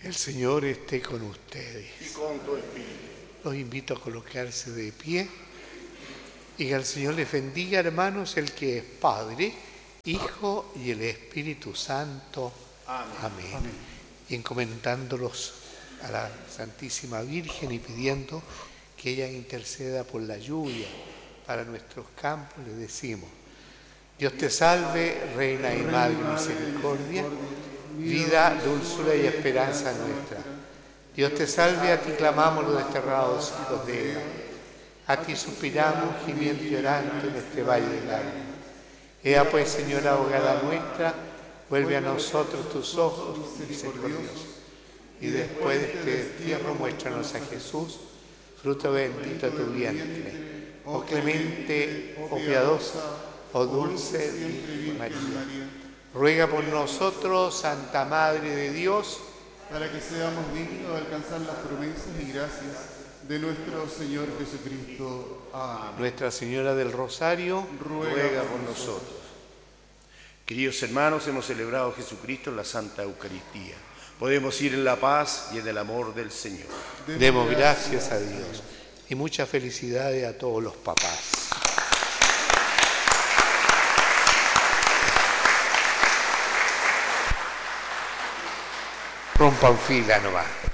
El Señor esté con ustedes. Y con tu espíritu. Los invito a colocarse de pie y que el Señor les bendiga, hermanos, el que es Padre, Hijo y el Espíritu Santo. Amén. Amén. Amén. Y encomendándolos a la Santísima Virgen y pidiendo que ella interceda por la lluvia para nuestros campos, le decimos: Dios te salve, Reina y Madre de Misericordia, vida, dulzura y esperanza nuestra. Dios te salve, a ti clamamos los desterrados hijos de Eva. A ti suspiramos, gimiendo y llorando en este valle de lágrimas. Ea pues, Señora abogada nuestra, vuelve a nosotros tus ojos misericordiosos. Y después de este destierro, muéstranos a Jesús, fruto bendito de tu vientre. Oh clemente, oh piadosa, oh dulce Virgen María. Ruega por nosotros, Santa Madre de Dios, para que seamos dignos de alcanzar las promesas y gracias de nuestro Señor Jesucristo. Amén. Nuestra Señora del Rosario, Ruega por nosotros. Queridos hermanos, hemos celebrado a Jesucristo en la Santa Eucaristía. Podemos ir en la paz y en el amor del Señor. Demos gracias a Dios y muchas felicidades a todos los papás. Rompan fila nomás.